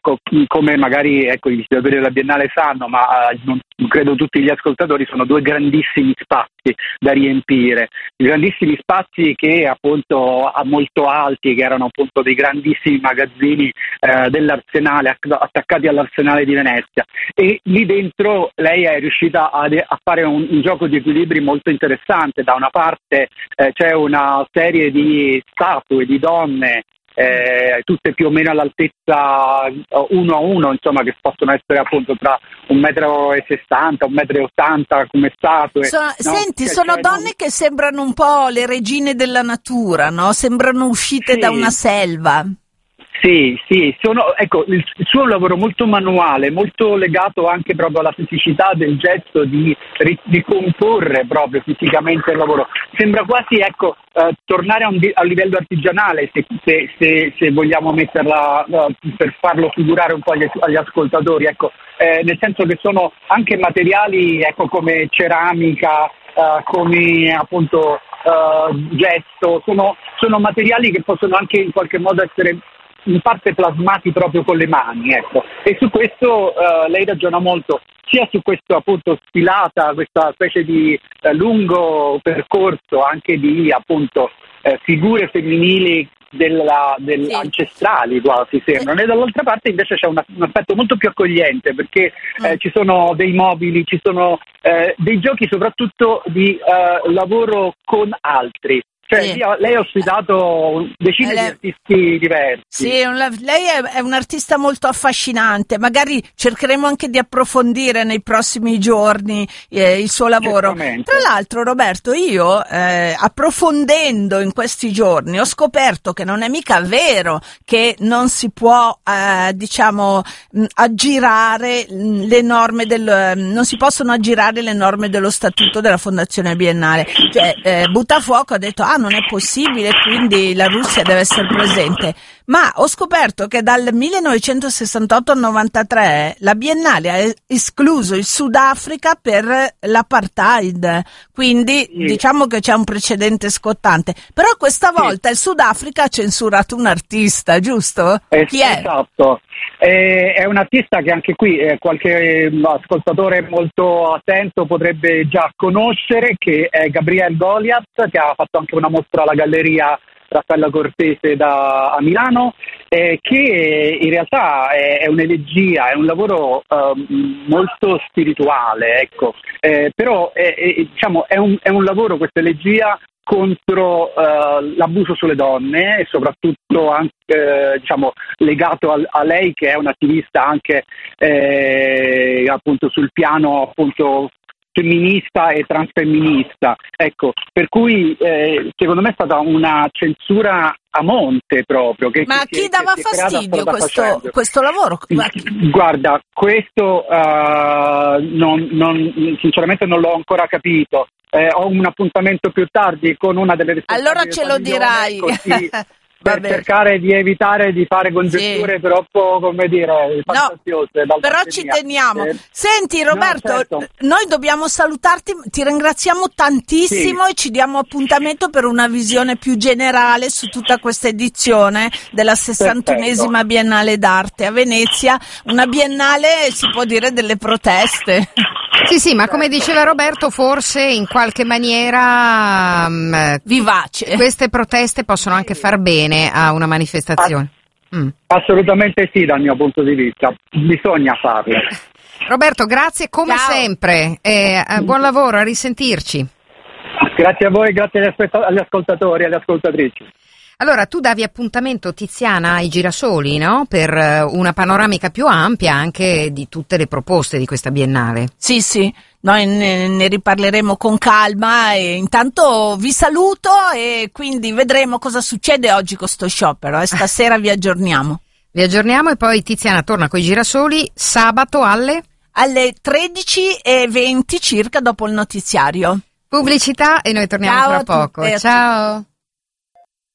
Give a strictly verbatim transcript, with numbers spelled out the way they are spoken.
ecco, come magari ecco, i visitatori della Biennale sanno, ma eh, non credo tutti gli ascoltatori, sono due grandissimi spazi da riempire, grandissimi spazi che appunto molto alti, che erano appunto dei grandissimi magazzini eh, dell'Arsenale, attaccati all'Arsenale di Venezia, e lì dentro lei è riuscita a, a fare un, un gioco di equilibri molto interessante. Da una parte eh, c'è una serie di statue di donne, Eh, tutte più o meno all'altezza uno a uno, insomma, che possono essere appunto tra un metro e sessanta, un metro e ottanta come statue. Sono, no? Senti, cioè, sono cioè, donne non... che sembrano un po' le regine della natura, no? Sembrano uscite sì. da una selva. Sì, sì, sono, ecco, il, il suo è un lavoro molto manuale, molto legato anche proprio alla fisicità del gesto, di, di comporre proprio fisicamente il lavoro. Sembra quasi, ecco, eh, tornare a un, a un livello artigianale, se, se, se, se vogliamo metterla, uh, per farlo figurare un po' agli, agli ascoltatori, ecco, eh, nel senso che sono anche materiali, ecco, come ceramica, uh, come appunto uh, gesso, sono, sono materiali che possono anche in qualche modo essere in parte plasmati proprio con le mani, ecco. E su questo uh, lei ragiona molto, sia su questo appunto sfilata, questa specie di uh, lungo percorso anche di appunto uh, figure femminili della, del, sì. ancestrali quasi sembrano, e dall'altra parte invece c'è una, un aspetto molto più accogliente, perché mm. eh, ci sono dei mobili, ci sono eh, dei giochi soprattutto di uh, lavoro con altri. Cioè, sì. Lei ha ospitato decine lei... di artisti diversi. Sì, una, lei è, è un artista molto affascinante. Magari cercheremo anche di approfondire nei prossimi giorni eh, il suo lavoro. Tra l'altro, Roberto, io eh, approfondendo in questi giorni ho scoperto che non è mica vero che non si può, eh, diciamo, mh, aggirare le norme del, non si possono aggirare le norme dello statuto della Fondazione Biennale. Cioè, eh, Buttafuoco ha detto ah, non è possibile, quindi la Russia deve essere presente. Ma ho scoperto che dal millenovecentosessantotto al novantatré la Biennale ha escluso il Sudafrica per l'apartheid, quindi sì. diciamo che c'è un precedente scottante. Però questa volta sì. il Sudafrica ha censurato un artista, giusto? Eh, Chi è? Esatto. Eh, è un artista che anche qui eh, qualche ascoltatore molto attento potrebbe già conoscere, che è Gabriel Goliath, che ha fatto anche una mostra alla Galleria Raffaella Cortese da, a Milano, eh, che in realtà è, è un'elegia, è un lavoro eh, molto spirituale, ecco, eh, però è, è, diciamo, è, un, è un lavoro, questa elegia, contro uh, l'abuso sulle donne, e soprattutto anche eh, diciamo legato a, a lei, che è un'attivista anche eh, appunto sul piano appunto femminista e transfemminista, ecco, per cui eh, secondo me è stata una censura a monte proprio. Che, Ma che, chi dava che fastidio questo, questo lavoro? Guarda, questo uh, non, non, sinceramente non l'ho ancora capito. Eh, ho un appuntamento più tardi con una delle responsabili. Allora ce lo dirai. Così, per cercare di evitare di fare congetture sì. troppo, come dire, fantastiose. No, però ci mia. teniamo. Eh, Senti Roberto, no, certo. noi dobbiamo salutarti, ti ringraziamo tantissimo sì. e ci diamo appuntamento per una visione più generale su tutta questa edizione della sessantunesima Perfetto. Biennale d'Arte a Venezia, una biennale si può dire delle proteste. Sì, sì, ma come diceva Roberto, forse in qualche maniera um, vivace. Queste proteste possono anche far bene a una manifestazione. Mm. Assolutamente sì, dal mio punto di vista. Bisogna farle. Roberto, grazie come Ciao. sempre. Eh, buon lavoro, a risentirci. Grazie a voi, grazie agli, aspetta- agli ascoltatori e alle ascoltatrici. Allora, tu davi appuntamento, Tiziana, ai Girasoli, no? Per una panoramica più ampia anche di tutte le proposte di questa Biennale. Sì, sì, noi ne, ne riparleremo con calma e intanto vi saluto e quindi vedremo cosa succede oggi con sto sciopero e stasera vi aggiorniamo. Vi aggiorniamo e poi Tiziana torna con i Girasoli sabato alle? Alle tredici e venti circa dopo il notiziario. Pubblicità e noi torniamo Ciao tra poco. Tutte. Ciao!